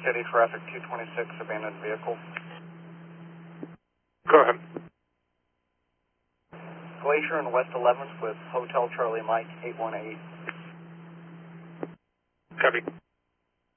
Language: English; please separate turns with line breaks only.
City Traffic 226, abandoned vehicle.
Go ahead.
Glacier and West 11th with Hotel Charlie Mike 818.
Copy.